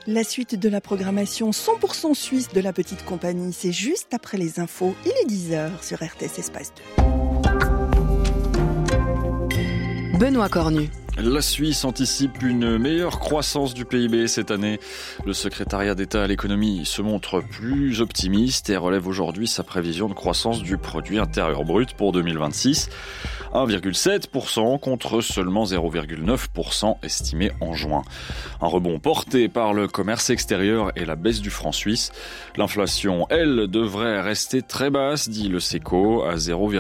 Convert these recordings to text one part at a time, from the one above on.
La suite de la programmation 100% suisse de la petite compagnie, c'est juste après les infos. Il est 10h sur RTS Espace 2. Benoît Cornu. La Suisse anticipe une meilleure croissance du PIB cette année. Le secrétariat d'État à l'économie se montre plus optimiste et relève aujourd'hui sa prévision de croissance du produit intérieur brut pour 2026. 1,7% contre seulement 0,9% estimé en juin. Un rebond porté par le commerce extérieur et la baisse du franc suisse. L'inflation, elle, devrait rester très basse, dit le SECO, à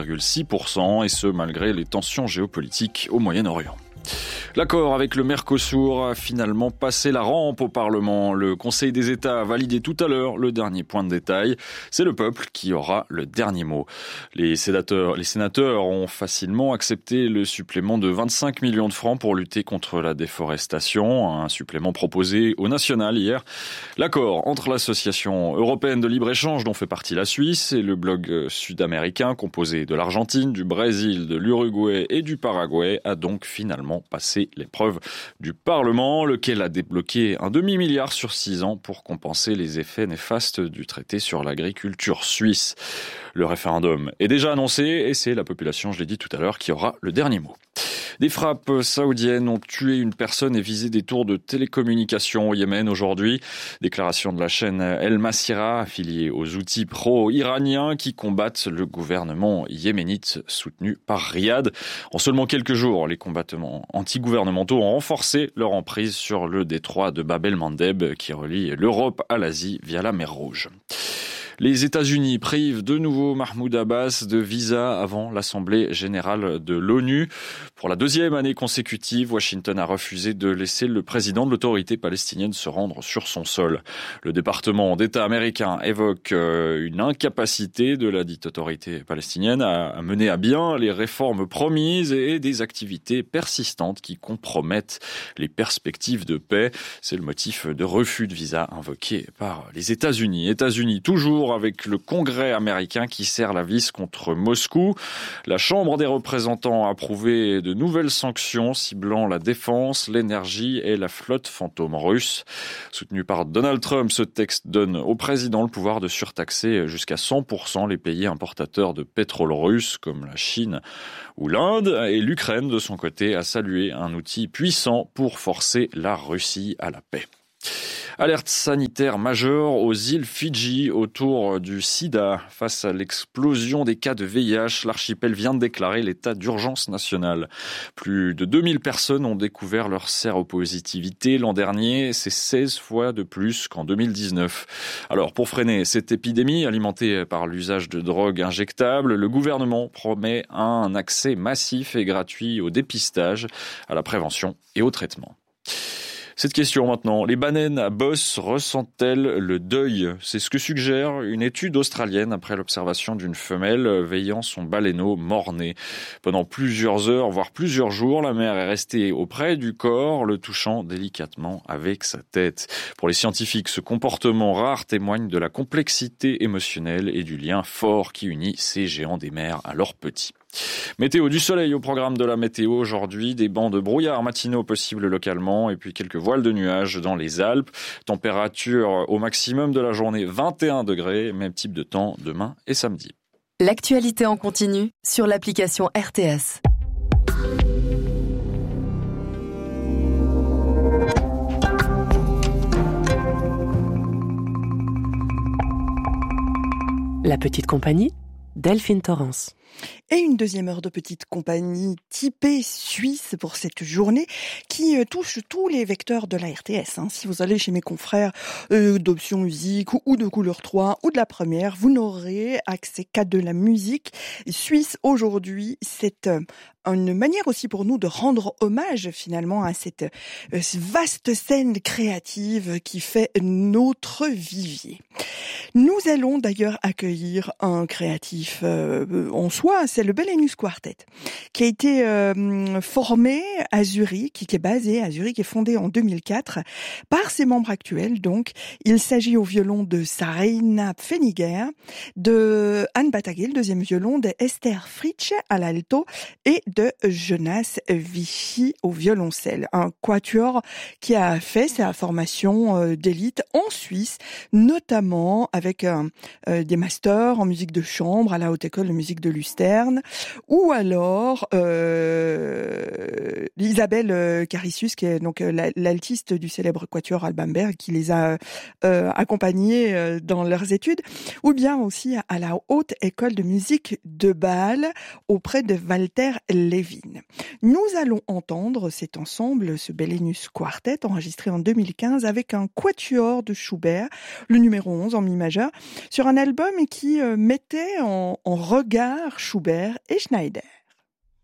0,6%, et ce malgré les tensions géopolitiques au Moyen-Orient. L'accord avec le Mercosur a finalement passé la rampe au Parlement. Le Conseil des États a validé tout à l'heure le dernier point de détail. C'est le peuple qui aura le dernier mot. Les sénateurs ont facilement accepté le supplément de 25 millions de francs pour lutter contre la déforestation, un supplément proposé au national hier. L'accord entre l'Association européenne de libre-échange dont fait partie la Suisse et le bloc sud-américain composé de l'Argentine, du Brésil, de l'Uruguay et du Paraguay a donc finalement passé l'épreuve du Parlement, lequel a débloqué un demi-milliard sur 6 ans pour compenser les effets néfastes du traité sur l'agriculture suisse. Le référendum est déjà annoncé et c'est la population, je l'ai dit tout à l'heure, qui aura le dernier mot. Des frappes saoudiennes ont tué une personne et visé des tours de télécommunications au Yémen aujourd'hui. Déclaration de la chaîne El Masira, affiliée aux outils pro-iraniens qui combattent le gouvernement yéménite soutenu par Riyad. En seulement quelques jours, les combattements anti-gouvernementaux ont renforcé leur emprise sur le détroit de Bab el-Mandeb qui relie l'Europe à l'Asie via la mer Rouge. Les États-Unis privent de nouveau Mahmoud Abbas de visa avant l'Assemblée générale de l'ONU. Pour la deuxième année consécutive, Washington a refusé de laisser le président de l'autorité palestinienne se rendre sur son sol. Le département d'État américain évoque une incapacité de la dite autorité palestinienne à mener à bien les réformes promises et des activités persistantes qui compromettent les perspectives de paix. C'est le motif de refus de visa invoqué par les États-Unis. États-Unis toujours avec le Congrès américain qui serre la vis contre Moscou. La Chambre des représentants a approuvé de nouvelles sanctions ciblant la défense, l'énergie et la flotte fantôme russe. Soutenu par Donald Trump, ce texte donne au président le pouvoir de surtaxer jusqu'à 100% les pays importateurs de pétrole russe comme la Chine ou l'Inde. Et l'Ukraine, de son côté, a salué un outil puissant pour forcer la Russie à la paix. Alerte sanitaire majeure aux îles Fidji autour du sida. Face à l'explosion des cas de VIH, l'archipel vient de déclarer l'état d'urgence nationale. Plus de 2000 personnes ont découvert leur séropositivité l'an dernier. C'est 16 fois de plus qu'en 2019. Alors, pour freiner cette épidémie alimentée par l'usage de drogues injectables, le gouvernement promet un accès massif et gratuit au dépistage, à la prévention et au traitement. Cette question maintenant, les baleines à bosse ressentent-elles le deuil ? C'est ce que suggère une étude australienne après l'observation d'une femelle veillant son baleineau mort-né. Pendant plusieurs heures, voire plusieurs jours, la mère est restée auprès du corps, le touchant délicatement avec sa tête. Pour les scientifiques, ce comportement rare témoigne de la complexité émotionnelle et du lien fort qui unit ces géants des mers à leurs petits. Météo, du soleil au programme de la météo aujourd'hui, des bancs de brouillard matinaux possibles localement et puis quelques voiles de nuages dans les Alpes. Température au maximum de la journée 21 degrés, même type de temps demain et samedi. L'actualité en continu sur l'application RTS. La petite compagnie, Delphine Torrance. Et une deuxième heure de petite compagnie typée suisse pour cette journée qui touche tous les vecteurs de la RTS. Si vous allez chez mes confrères d'Option Musique ou de Couleur 3 ou de la Première, vous n'aurez accès qu'à de la musique suisse aujourd'hui. C'est une manière aussi pour nous de rendre hommage finalement à cette vaste scène créative qui fait notre vivier. Nous allons d'ailleurs accueillir un créatif en soi choix, c'est le Bellenius Quartet, qui a été formé à Zurich, qui est basé à Zurich, qui est fondé en 2004 par ses membres actuels. Donc, il s'agit au violon de Sarina Pfenniger, de Anne Batagil, deuxième violon, de Esther Fritsch à l'alto et de Jonas Vichy au violoncelle. Un quatuor qui a fait sa formation d'élite en Suisse, notamment avec des masters en musique de chambre à la Haute École de musique de Lucerne, ou alors Isabelle Caricius, qui est donc l'altiste du célèbre quatuor Alban Berg, qui les a accompagnés dans leurs études, ou bien aussi à la Haute École de musique de Bâle auprès de Walter Levin. Nous allons entendre cet ensemble, ce Bellenius Quartet, enregistré en 2015 avec un quatuor de Schubert, le numéro 11 en mi majeur, sur un album qui mettait en regard Schubert et Schneider.